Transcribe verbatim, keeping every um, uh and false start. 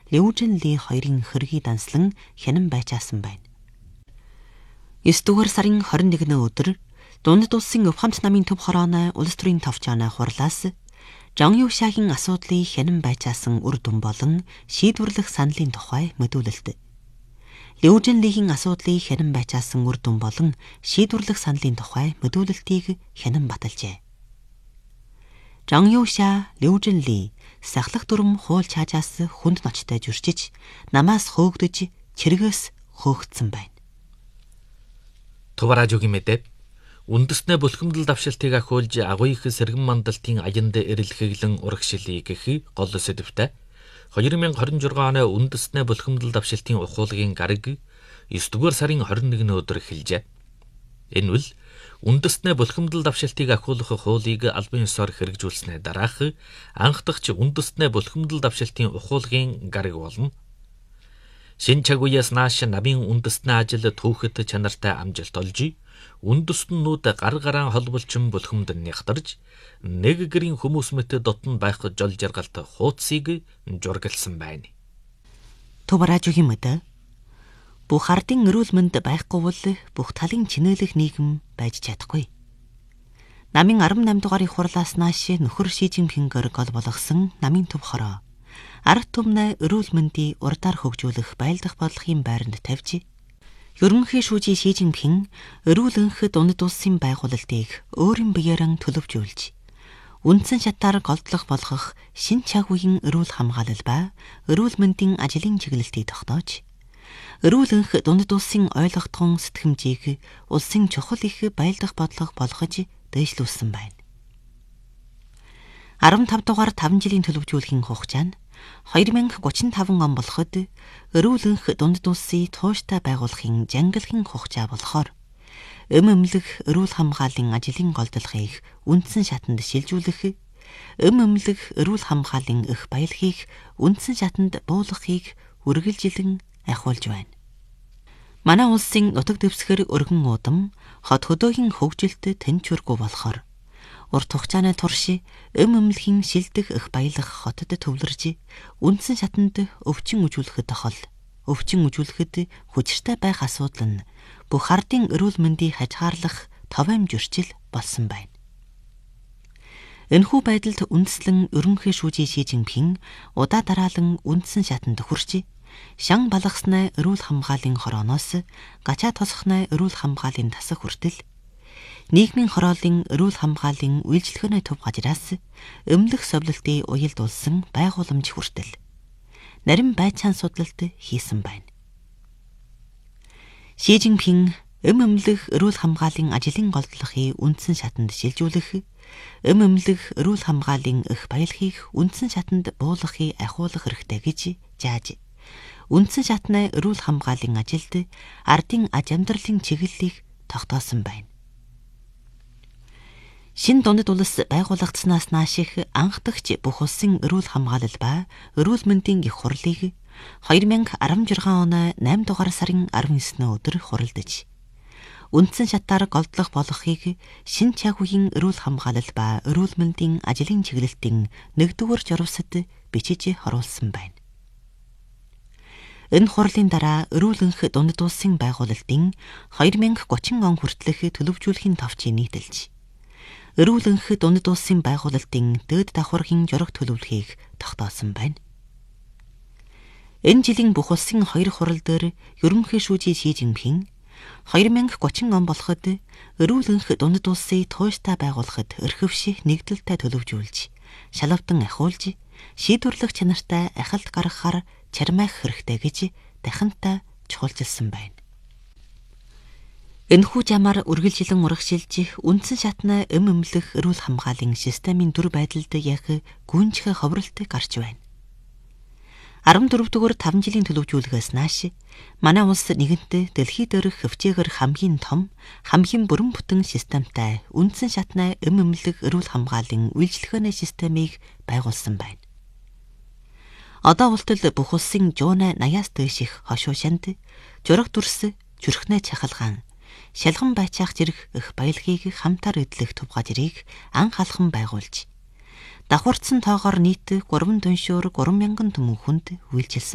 Леужин Ли хоёрын хөргийг данслан хянан байчаасан байна. есдүгээр сарын хорин нэгний өдөр Дундад улсын өв хамт намын төв хорооны улс төрийн товчооны хурлаас Жон Юшагийн асуудлыг хянан байчаасан үр дүн болон шийдвэрлэх саналын тухай мэдүүлэлт. Леужин Лигийн асуудлыг хянан байчаасан үр дүн болон шийдвэрлэх саналын тухай мэдүүлэлтийг хянан баталжээ. Жон Юша, Леужин Ли сахлах дүрм хууль чаажаас хүнд ноцтой жүрчиж, намаас хөөгдөж, чиргээс хөөгдсөн байна. Туваражугийн мэдээ үндэснээ булхимдал давшилтыг ахиулж агуйх сэргэн мандалтын аянд эрэлхэглэн урагшлыг гэх гол сэдвтэй хоёр мянга хорин жургаан оны үндэснээ булхимдал давшилтын ухуулгын гараг есдүгээр сарын хорин нэгний өдөр эхэлжээ. Энэ үл үндэснээ булхимдал давшилтыг ахиулах хуулийг албан ёсоор хэрэгжүүлснээр дараах анх дахь үндэснээ булхимдал давшилтын ухуулгын гараг болно. Шинэ чагуяас нааш намын үндэснээ ажил түүхэд чанартай амжилт олж, үндэстнүүд гар гараан холболчин булхимд нягтарж, нэг гэрийн хүмүүс мэт дотн байх жол жаргалт хууцыг жургалсан байна. Туваражугийн мэдээ бүх ардын эрүүл мэнд байхгүй бол бүх талын чинээлэх нийгэм байж чадахгүй. Намын арван наймд дугаарыг хурлаас нааш нөхөр Ши Жинпингээр гол болгосон намын төв хороо ард түмнээ эрүүл мэндийг урдаар хөгжүүлэх байлдах бодлогын байранд тавьж, ерөнхий шүүжий Ши Жинпин эрүүл энх дундад улсын байгуулалтыг өөрийн биеэрэн төлөвжүүлж, үндсэн шатаар голдлох болгох шин чагвын эрүүл хамгаалал ба эрүүл мэндийн ажлын чиглэлтийг тогтоож, эрүүл энх дундад улсын ойлгогдхон сэтгэмжийг улсын чухал их байлдах бодлого болгож дэвшлүүлсэн байна. арван тав дугаар таван жилийн төлөвжүүлэхийн хугацаа нь хоёр мянга гучин таван он болоход эрүүл энх дундад улсын тууштай байгуулахын жангилахын хугацаа болохоор эм эмнэлэг эрүүл хамгааллын ажлын голдлогыг үндсэн шатанд шилжүүлэх, эм эмнэлэг эрүүл хамгааллын их баялагийг үндсэн шатанд буулгахыг үргэлжилэн ахиулж байна. Манай улсын нутаг дэвсгэр өргөн уудам хот хөдөөгийн хөгжилд тэнцвэргүй болохоор урт хугацааны турш эм эмнэлгийн шилдэг их баялаг хотод төвлөрж, үндсэн шатанд өвчин үзүүлэхэд тохол, өвчин үзүүлэхэд хүчтэй байх асуудал нь бүх ардын эрүүл мэндийг хажгаарлах товом зөрчил болсон байна. Энэхүү байдалд үндэслэн ерөнхий шүүжий Ши Жинпин удаа дараалан үндсэн шатанд хүрч, шан балгаснаа эрүүл хамгааллын хорооноос гачаа тосхнаа эрүүл хамгааллын тасах хүртэл нийгмийн хорооллын эрүүл хамгааллын үйлчлэгээний төв газраас эмнэлэх совлолтыг уялдуулсан байгууламж хүртэл нарийн байцаан судлалт хийсэн байна. Ши Жинпин эм эмнэлэх эрүүл хамгааллын ажлын голдлогыг үндсэн шатанд шилжүүлэх, эм эмнэлэх эрүүл хамгааллын их баялагийг үндсэн шатанд буулгахыг ахиулах хэрэгтэй гэж зааж, үндсэн шатны эрүүл хамгааллын ажилд ардын аж амьдралын чиглэлийг тогтоосон байна. Шинэ дундад улс байгуулагдсанаас нааш их анх дахь бүх улсын эрүүл хамгаалал ба эрүүл мэндийн их хурлыг хоёр мянга арван жургаан оны наймд дугаар сарын арван есний өдөр хуралдаж, үндсэн шатаар голдлох болгохыг шинэ чагвын эрүүл хамгаалал ба эрүүл мэндийн ажлын чиглэлтийн нэгдүгээр журвсад бичиж харуулсан байна. Энэ хурлын дараа эрүүл энх дундад улсын байгуулалтын хоёр мянга гучин он хүртэлх төлөвжүүлэхийн товчийг нийтэлж, эрүүл энх дундад улсын байгуулалтын дээд давхаргийн жураг төлөвлөхийг тогтоосон байна. Энэ жилийн бүх улсын хоёр хурал дээр ерөнхий шүүжий Ши Жинпин хоёр мянга гучин он болоход эрүүл энх дундад улсыг тууштай байгуулахад эрхэвших нэгдэлтэй төлөвжүүлж, шалавдан ахиулж, шийдвэрлэх чанартай ахалт гаргахаар чармайх хэрэгтэй гэж дахинтай чухалчилсан байна. Энэхүү замаар үргэлжилэн урагшилж, үндсэн шатны эм эмнэлэх эрүүл хамгааллын системийн дүр байдалд яг гүнжих ховролт гарч байна. арван дөрөвдүгээр таван жилийн төлөвжүүлэхээс нааш манай улс нэгэнтээ дэлхий дээрх хөвчөөгөр хамгийн том, хамгийн бүрэн бүтэн системтэй үндсэн шатны эм эмнэлэх эрүүл хамгааллын үйлчлэгээний системийг байгуулсан байна. Одоо ултал бүх улсын жууна наяас дээш их хошуушанд жураг дүрс, зүрхнээ чахалгаан, шалган байцаах зэрэг их баялагийг хамтаар эдлэх төв газрыг анх алхан байгуулж, давхурцсан тоогоор нийт гурван дүншөөр гурван мянган түмэн хүнд үйлчилсэн